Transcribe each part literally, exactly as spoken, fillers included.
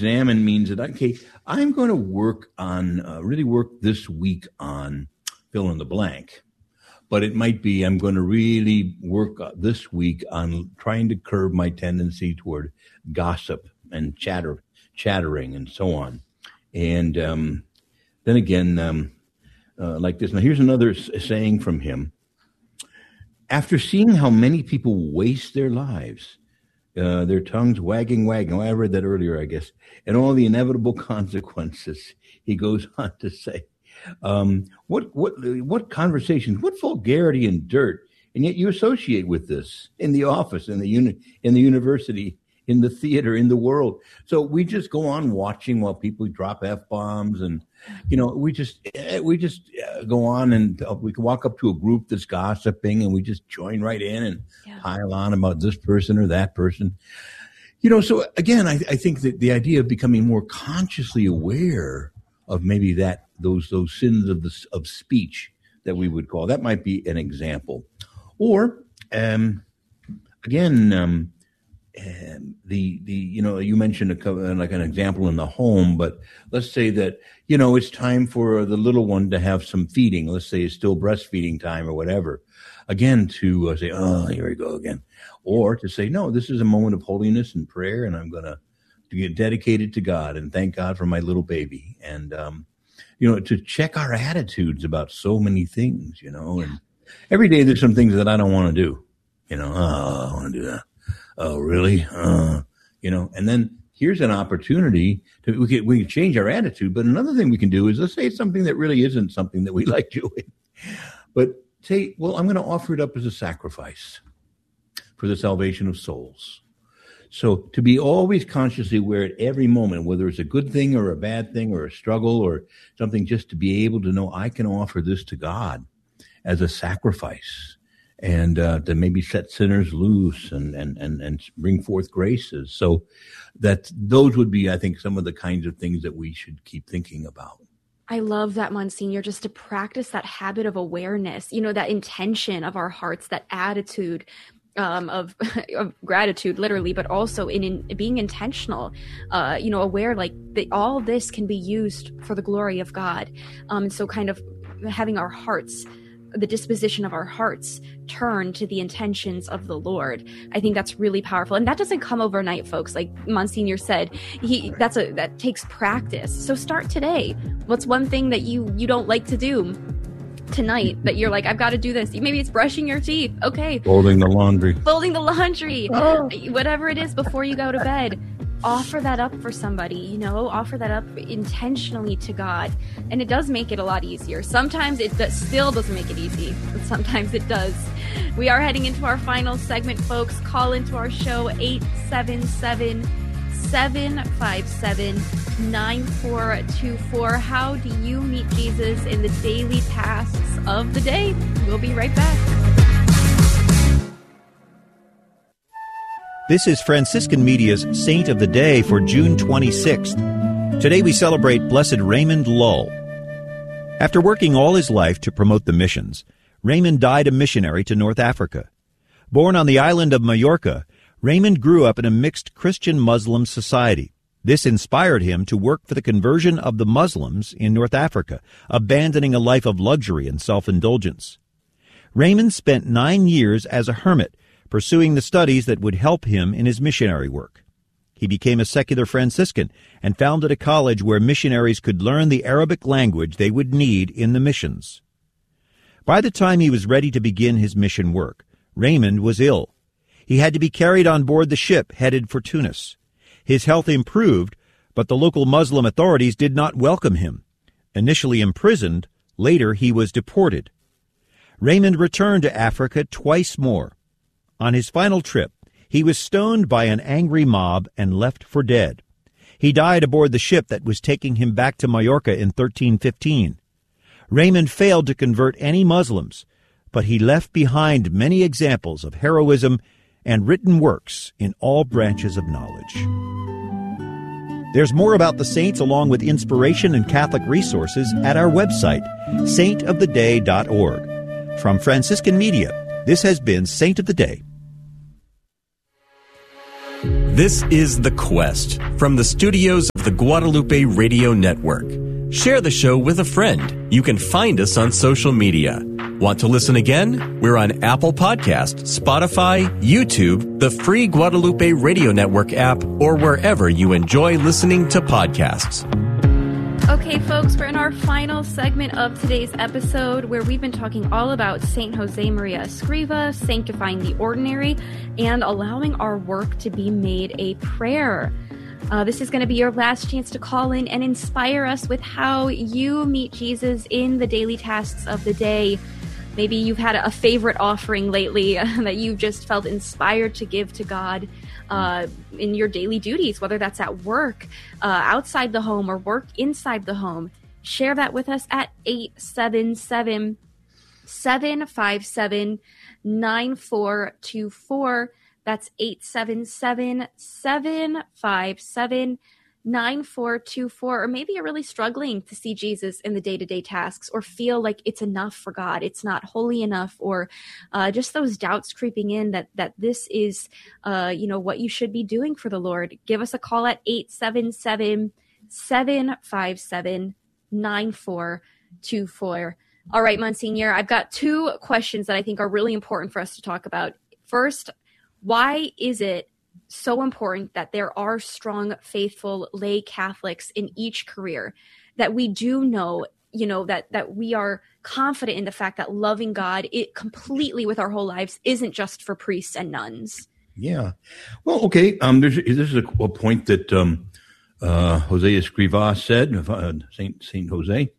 examine means that, okay, I'm going to work on, uh, really work this week on fill in the blank. But it might be I'm going to really work this week on trying to curb my tendency toward gossip and chatter, chattering and so on. And um, then again, um, uh, like this. Now, here's another saying from him. After seeing how many people waste their lives, uh, their tongues wagging, wagging, I read that earlier, I guess, and all the inevitable consequences, he goes on to say, um, what, what, what conversations, what vulgarity and dirt, and yet you associate with this in the office, in the uni, in the university, in the theater, in the world. So we just go on watching while people drop F-bombs, and, you know, we just, we just go on, and we can walk up to a group that's gossiping, and we just join right in and yeah. pile on about this person or that person. You know, so again, I, I think that the idea of becoming more consciously aware of maybe that, those, those sins of the, of speech that we would call, that might be an example. Or, um, again, um, And the, the, you know, you mentioned a, like an example in the home, but let's say that, you know, it's time for the little one to have some feeding. Let's say it's still breastfeeding time or whatever. Again, to uh, say, oh, here we go again. Or to say, no, this is a moment of holiness and prayer, and I'm going to get dedicated to God and thank God for my little baby. And, um, you know, to check our attitudes about so many things, you know, and every day there's some things that I don't want to do. You know, oh, I want to do that. Oh, really? Uh, you know, and then here's an opportunity to, we can, we can change our attitude. But another thing we can do is, let's say it's something that really isn't something that we like doing, but say, well, I'm going to offer it up as a sacrifice for the salvation of souls. So to be always consciously aware at every moment, whether it's a good thing or a bad thing or a struggle or something, just to be able to know I can offer this to God as a sacrifice. And uh, to maybe set sinners loose and, and, and, and bring forth graces. So that those would be, I think, some of the kinds of things that we should keep thinking about. I love that, Monsignor, just to practice that habit of awareness, you know, that intention of our hearts, that attitude um, of, of gratitude, literally, but also in, in being intentional, uh, you know, aware like that all this can be used for the glory of God. Um, and so kind of having our hearts, the disposition of our hearts turn to the intentions of the Lord. I think that's really powerful. And that doesn't come overnight, folks. Like Monsignor said, he, that's a, that takes practice. So start today. What's one thing that you, you don't like to do tonight that you're like, I've got to do this? Maybe it's brushing your teeth. Okay. Folding the laundry. Folding the laundry. Oh. Whatever it is before you go to bed. Offer that up for somebody, you know, offer that up intentionally to God. And it does make it a lot easier. Sometimes it does, still doesn't make it easy, but sometimes it does. We are heading into our final segment, folks. Call into our show, eight seven seven, seven five seven, nine four two four. How do you meet Jesus in the daily tasks of the day? We'll be right back. This is Franciscan Media's Saint of the Day for June twenty-sixth. Today we celebrate Blessed Raymond Lull. After working all his life to promote the missions, Raymond died a missionary to North Africa. Born on the island of Majorca, Raymond grew up in a mixed Christian-Muslim society. This inspired him to work for the conversion of the Muslims in North Africa, abandoning a life of luxury and self-indulgence. Raymond spent nine years as a hermit, pursuing the studies that would help him in his missionary work. He became a secular Franciscan and founded a college where missionaries could learn the Arabic language they would need in the missions. By the time he was ready to begin his mission work, Raymond was ill. He had to be carried on board the ship headed for Tunis. His health improved, but the local Muslim authorities did not welcome him. Initially imprisoned, later he was deported. Raymond returned to Africa twice more. On his final trip, he was stoned by an angry mob and left for dead. He died aboard the ship that was taking him back to Majorca in thirteen fifteen. Raymond failed to convert any Muslims, but he left behind many examples of heroism and written works in all branches of knowledge. There's more about the saints along with inspiration and Catholic resources at our website, saint of the day dot org. From Franciscan Media, this has been Saint of the Day. This is The Quest from the studios of the Guadalupe Radio Network. Share the show with a friend. You can find us on social media. Want to listen again? We're on Apple Podcast, Spotify, YouTube, the free Guadalupe Radio Network app, or wherever you enjoy listening to podcasts. Okay, folks, we're in our final segment of today's episode where we've been talking all about Saint Jose Maria Escriva, sanctifying the ordinary, and allowing our work to be made a prayer. Uh, this is going to be your last chance to call in and inspire us with how you meet Jesus in the daily tasks of the day. Maybe you've had a favorite offering lately that you've just felt inspired to give to God uh, in your daily duties, whether that's at work, uh, outside the home, or work inside the home. Share that with us at eight seven seven, seven five seven, nine four two four. That's eight seven seven, seven five seven, nine four two four. Or maybe you're really struggling to see Jesus in the day-to-day tasks, or feel like it's enough for God, it's not holy enough, or uh, just those doubts creeping in that that this is uh, you know, what you should be doing for the Lord. Give us a call at eight seven seven, seven five seven, nine four two four. All right, Monsignor, I've got two questions that I think are really important for us to talk about. First, why is it so important that there are strong, faithful lay Catholics in each career, that we do know, you know, that, that we are confident in the fact that loving God it completely with our whole lives isn't just for priests and nuns? Yeah. Well, okay. Um, there's, this is a, a point that um, uh, Jose Escriva said, uh, Saint Saint Jose.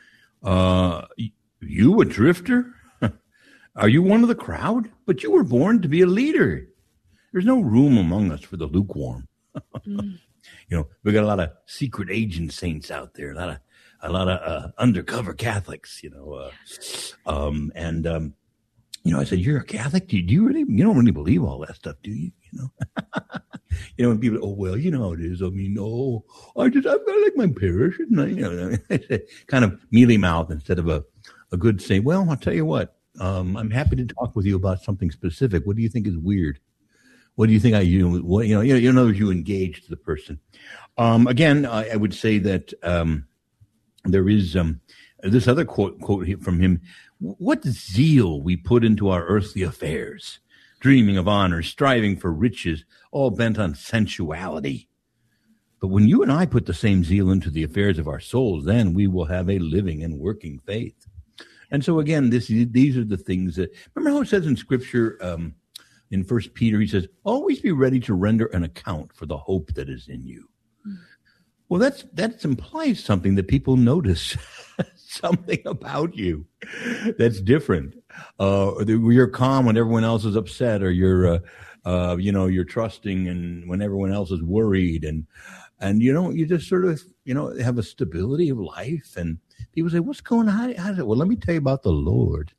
Uh, you a drifter? Are you one of the crowd? But you were born to be a leader. There's no room among us for the lukewarm. mm. You know, we got a lot of secret agent saints out there, a lot of a lot of uh, undercover Catholics. You know, uh, um, and um, you know, I said, "You're a Catholic? Do you, do you really? You don't really believe all that stuff, do you? You know, you know, when people, oh well, you know how it is. I mean, no, I just I like my parish, and I, you know, kind of mealy mouth instead of a a good say. Well, I'll tell you what. Um, I'm happy to talk with you about something specific. What do you think is weird? What do you think I you what you know you know you know you engage the person. Um, again, I, I would say that um, there is um, this other quote quote from him. What zeal we put into our earthly affairs, dreaming of honor, striving for riches, all bent on sensuality. But when you and I put the same zeal into the affairs of our souls, then we will have a living and working faith. And so again, this these are the things that, remember how it says in Scripture, um, in First Peter, he says, always be ready to render an account for the hope that is in you. Mm. Well, that's that implies something, that people notice something about you that's different. Uh, you're calm when everyone else is upset, or you're, uh, uh, you know, you're trusting and when everyone else is worried, and and you know, you just sort of, you know, have a stability of life. And people say, what's going on? How is it? Well, let me tell you about the Lord.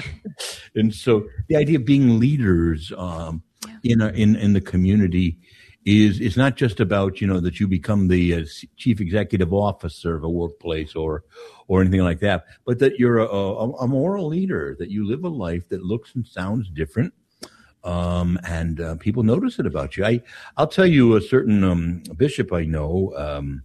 And so the idea of being leaders um, yeah. in, a, in in the community is is not just about, you know, that you become the uh, chief executive officer of a workplace or or anything like that, but that you're a, a, a moral leader, that you live a life that looks and sounds different. Um, and uh, people notice it about you. I, I'll tell you a certain um, bishop I know, um,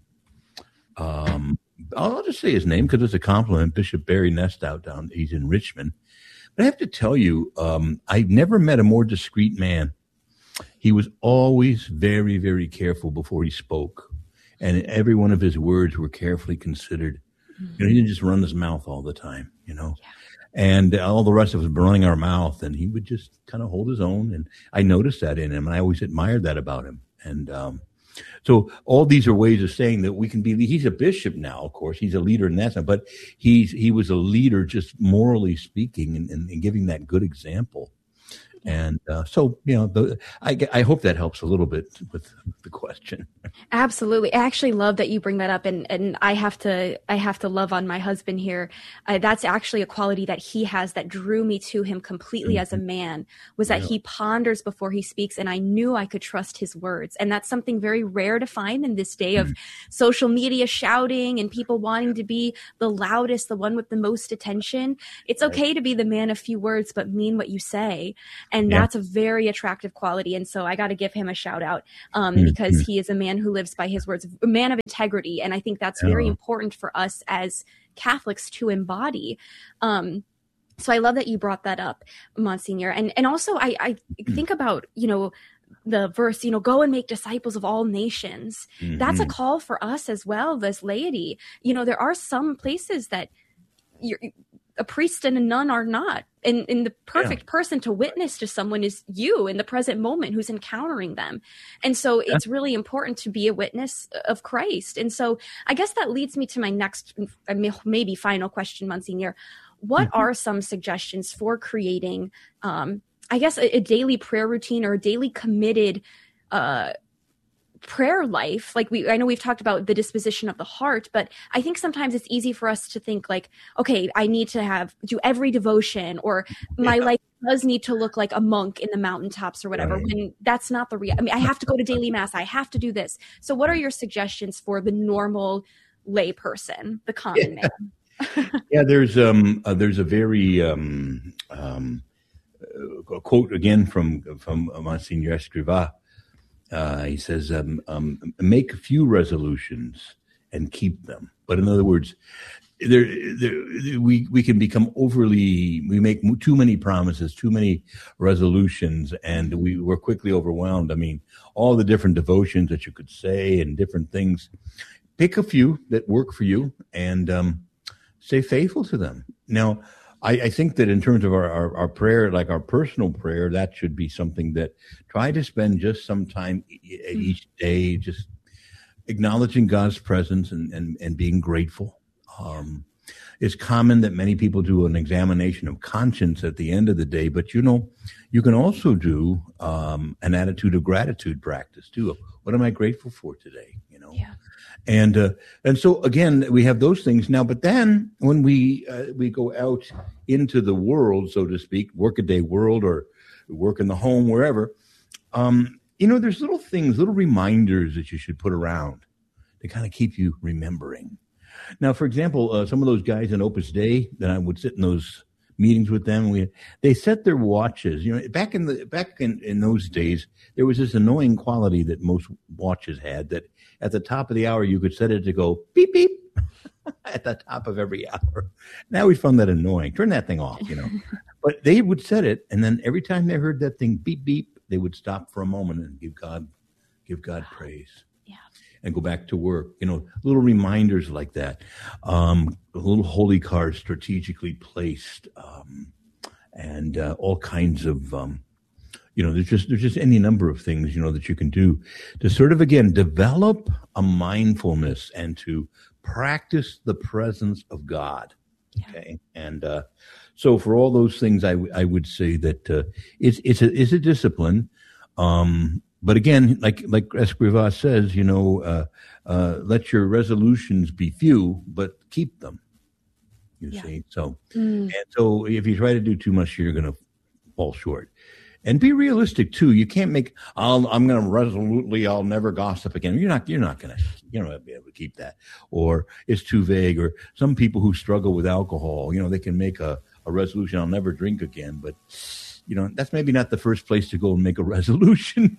um, I'll just say his name because it's a compliment, Bishop Barry Nestout down, he's in Richmond. But I have to tell you, um, I've never met a more discreet man. He was always very, very careful before he spoke. And every one of his words were carefully considered. Mm-hmm. You know, he didn't just run his mouth all the time, you know. Yeah. And all the rest of us were running our mouth, and he would just kind of hold his own. And I noticed that in him, and I always admired that about him. And um, so all these are ways of saying that we can be, he's a bishop now, of course, he's a leader in that sense, but he's, he was a leader just morally speaking and, and, and giving that good example. And uh, so, you know, the, I, I hope that helps a little bit with the question. Absolutely. I actually love that you bring that up. And, and I have to, I have to love on my husband here. Uh, that's actually a quality that he has that drew me to him completely mm-hmm. as a man, was that yeah. he ponders before he speaks. And I knew I could trust his words. And that's something very rare to find in this day of mm-hmm. social media shouting and people wanting to be the loudest, the one with the most attention. It's okay right. to be the man of few words, but mean what you say. And Yeah. that's a very attractive quality. And so I got to give him a shout out um, Mhm. because he is a man who lives by his words, a man of integrity. And I think that's very Yeah. important for us as Catholics to embody. Um, so I love that you brought that up, Monsignor. And and also I, I think about, you know, the verse, you know, go and make disciples of all nations. Mhm. That's a call for us as well as laity. You know, there are some places that you're, a priest and a nun are not. And, and the perfect person to witness to someone is you in the present moment who's encountering them. And so it's really important to be a witness of Christ. And so I guess that leads me to my next, maybe final question, Monsignor. What Mhm. are some suggestions for creating, um, I guess, a, a daily prayer routine or a daily committed uh, prayer life? Like we, I know we've talked about the disposition of the heart, but I think sometimes it's easy for us to think like, okay, I need to have do every devotion, or my Yeah. life does need to look like a monk in the mountaintops or whatever. Right. When that's not the real. I mean, I have to go to daily mass. I have to do this. So, what are your suggestions for the normal lay person, the common Yeah. man? Yeah, there's um uh, there's a very um um uh, a quote again from from Monsignor Escrivá. Uh, he says, um, um, "Make a few resolutions and keep them." But in other words, there, there we we can become overly. We make too many promises, too many resolutions, and we we're quickly overwhelmed. I mean, all the different devotions that you could say and different things. Pick a few that work for you, and um, stay faithful to them. Now, I, I think that in terms of our, our, our prayer, like our personal prayer, that should be something that try to spend just some time e- each day, just acknowledging God's presence and, and, and being grateful. Um, it's common that many people do an examination of conscience at the end of the day, but you know, you can also do um, an attitude of gratitude practice too. What am I grateful for today? You know? Yeah. And uh, and so again, we have those things now. But then when we uh, we go out into the world, so to speak, workaday world or work in the home, wherever, um, you know, there's little things, little reminders that you should put around to kind of keep you remembering. Now, for example, uh, some of those guys in Opus Dei that I would sit in those meetings with them, we they set their watches. You know, back in the back in, in those days, there was this annoying quality that most watches had that. At the top of the hour, you could set it to go beep, beep at the top of every hour. Now we found that annoying. Turn that thing off, you know. But they would set it, and then every time they heard that thing beep, beep, they would stop for a moment and give God, give God praise. Yeah. And go back to work. You know, little reminders like that. Um, little holy cards strategically placed, um, and uh, all kinds of... Um, You know, there's just there's just any number of things, you know, that you can do to sort of, again, develop a mindfulness and to practice the presence of God. Okay. And uh, so for all those things, I, w- I would say that uh, it's it's a, it's a discipline. Um, but again, like like Escrivá says, you know, uh, uh, let your resolutions be few, but keep them. You Yeah. see? So, Mm. and so if you try to do too much, you're going to fall short. And be realistic too. You can't make. I'll, I'm going to resolutely. I'll never gossip again. You're not. You're not going to. You're not going to be able to keep that. Or it's too vague. Or some people who struggle with alcohol. You know, they can make a, a resolution. I'll never drink again. But you know, that's maybe not the first place to go and make a resolution.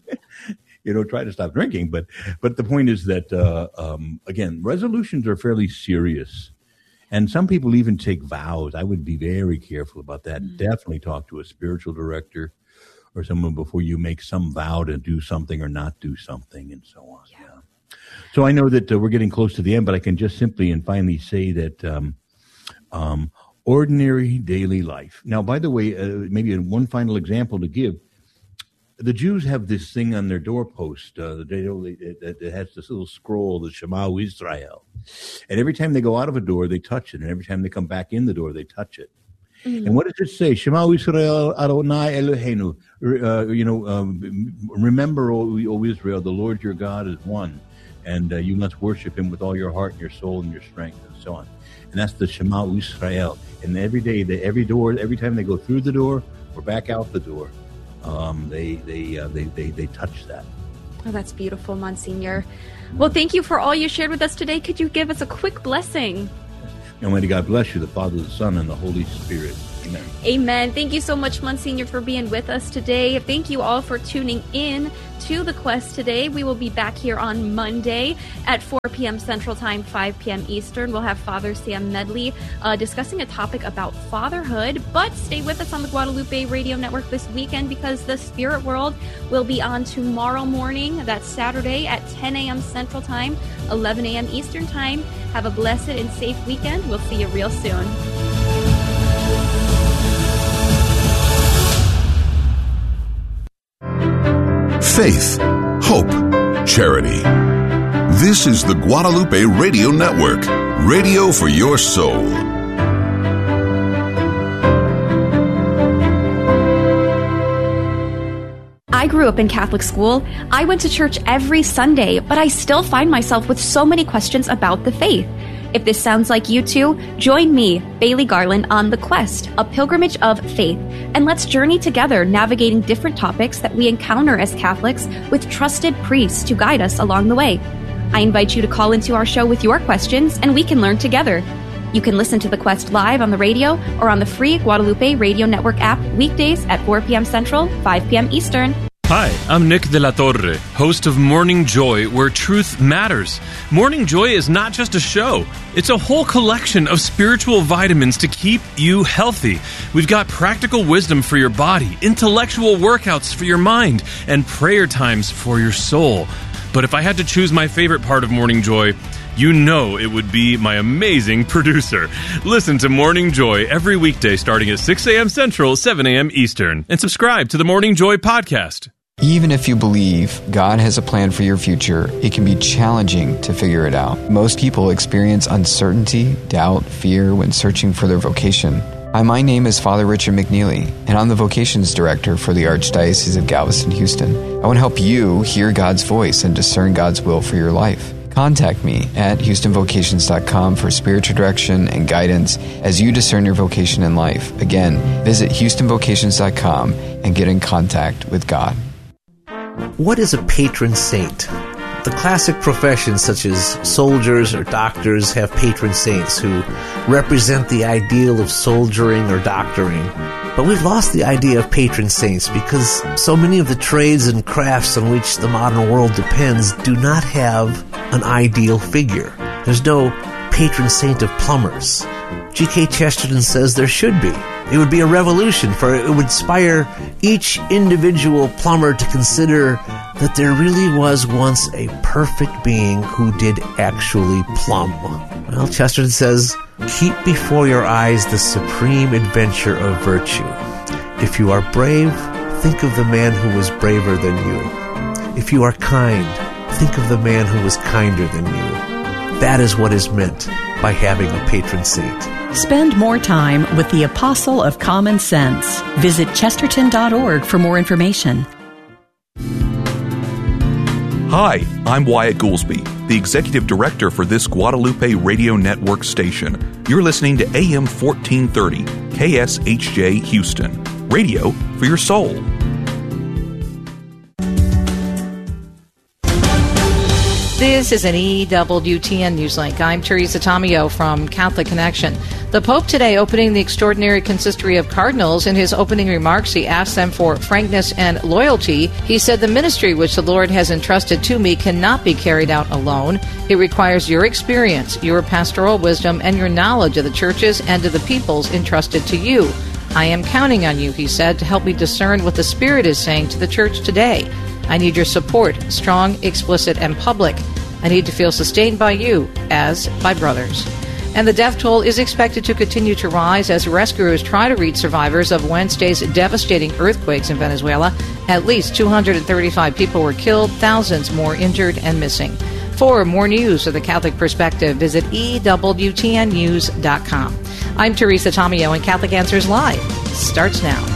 You know, try to stop drinking. But but the point is that uh, um, again, resolutions are fairly serious. And some people even take vows. I would be very careful about that. Mm-hmm. Definitely talk to a spiritual director or someone before you make some vow to do something or not do something and so on. Yeah. Yeah. So I know that uh, we're getting close to the end, but I can just simply and finally say that um, um, ordinary daily life. Now, by the way, uh, maybe one final example to give. The Jews have this thing on their doorpost. Uh, that it has this little scroll, the Shema Israel. And every time they go out of a door, they touch it. And every time they come back in the door, they touch it. Mm-hmm. And what does it say? Shema Israel Adonai Eloheinu. Uh, you know, um, remember, O, o Israel, the Lord your God is one. And uh, you must worship him with all your heart and your soul and your strength and so on. And that's the Shema Israel. And every day, they, every door, every time they go through the door or back out the door, Um, they they, uh, they they they touch that. Oh, that's beautiful, Monsignor. Well, thank you for all you shared with us today. Could you give us a quick blessing? And may God bless you, the Father, the Son, and the Holy Spirit. Amen. Amen. Thank you so much, Monsignor, for being with us today. Thank you all for tuning in to The Quest today. We will be back here on Monday at four p.m. Central Time, five p.m. Eastern. We'll have Father Sam Medley uh, discussing a topic about fatherhood. But stay with us on the Guadalupe Radio Network this weekend because the Spirit World will be on tomorrow morning. That's Saturday at ten a.m. Central Time, eleven a.m. Eastern Time. Have a blessed and safe weekend. We'll see you real soon. Faith, hope, charity. This is the Guadalupe Radio Network, radio for your soul. I grew up in Catholic school. I went to church every Sunday, but I still find myself with so many questions about the faith. If this sounds like you too, join me, Bailey Garland, on The Quest, a pilgrimage of faith, and let's journey together navigating different topics that we encounter as Catholics with trusted priests to guide us along the way. I invite you to call into our show with your questions, and we can learn together. You can listen to The Quest live on the radio or on the free Guadalupe Radio Network app weekdays at four p.m. Central, five p.m. Eastern. Hi, I'm Nick de la Torre, host of Morning Joy, where truth matters. Morning Joy is not just a show. It's a whole collection of spiritual vitamins to keep you healthy. We've got practical wisdom for your body, intellectual workouts for your mind, and prayer times for your soul. But if I had to choose my favorite part of Morning Joy, you know it would be my amazing producer. Listen to Morning Joy every weekday starting at six a.m. Central, seven a.m. Eastern. And subscribe to the Morning Joy podcast. Even if you believe God has a plan for your future, it can be challenging to figure it out. Most people experience uncertainty, doubt, fear when searching for their vocation. Hi, my name is Father Richard McNeely, and I'm the Vocations Director for the Archdiocese of Galveston-Houston. I want to help you hear God's voice and discern God's will for your life. Contact me at houston vocations dot com for spiritual direction and guidance as you discern your vocation in life. Again, visit houston vocations dot com and get in contact with God. What is a patron saint? The classic professions such as soldiers or doctors have patron saints who represent the ideal of soldiering or doctoring. But we've lost the idea of patron saints because so many of the trades and crafts on which the modern world depends do not have an ideal figure. There's no patron saint of plumbers. G K Chesterton says there should be. It would be a revolution, for it would inspire each individual plumber to consider that there really was once a perfect being who did actually plumb. Well, Chesterton says, keep before your eyes the supreme adventure of virtue. If you are brave, think of the man who was braver than you. If you are kind, think of the man who was kinder than you. That is what is meant by having a patron saint. Spend more time with the Apostle of Common Sense. Visit chesterton dot org for more information. Hi, I'm Wyatt Goolsby, the Executive Director for this Guadalupe Radio Network station. You're listening to A M fourteen thirty, K S H J Houston, radio for your soul. This is an E W T N Newslink. I'm Teresa Tomeo from Catholic Connection. The Pope today opening the Extraordinary Consistory of Cardinals. In his opening remarks, he asked them for frankness and loyalty. He said, the ministry which the Lord has entrusted to me cannot be carried out alone. It requires your experience, your pastoral wisdom, and your knowledge of the churches and of the peoples entrusted to you. I am counting on you, he said, to help me discern what the Spirit is saying to the church today. I need your support, strong, explicit, and public. I need to feel sustained by you as by brothers. And the death toll is expected to continue to rise as rescuers try to reach survivors of Wednesday's devastating earthquakes in Venezuela. At least two hundred thirty-five people were killed, thousands more injured and missing. For more news of the Catholic Perspective, visit E W T N news dot com. I'm Teresa Tomeo, and Catholic Answers Live starts now.